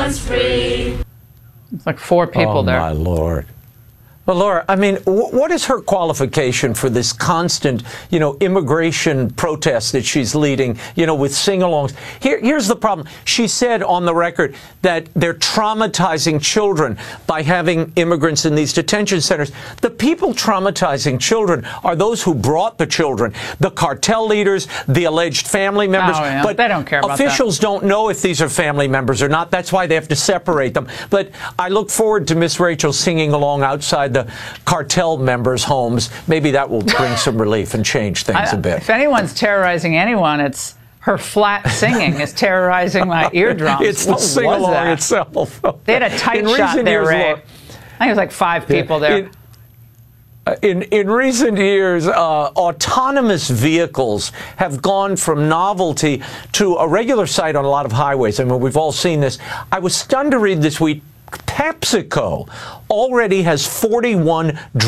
hands free. It's like 4 people there. Oh, my Lord. Well, Laura, I mean, what is her qualification for this constant, immigration protest that she's leading, with sing-alongs? Here's the problem. She said on the record that they're traumatizing children by having immigrants in these detention centers. The people traumatizing children are those who brought the children, the cartel leaders, the alleged family members. Oh, yeah. But they don't care about officials don't know if these are family members or not. That's why they have to separate them. But I look forward to Miss Rachel singing along outside the cartel members' homes. Maybe that will bring some relief and change things a bit. If anyone's terrorizing anyone, it's her flat singing is terrorizing my eardrums. It's the sing-along itself. They had a tight shot there, Ray. I think it was like 5 people there. In recent years, autonomous vehicles have gone from novelty to a regular sight on a lot of highways. I mean, we've all seen this. I was stunned to read this week, PepsiCo already has 41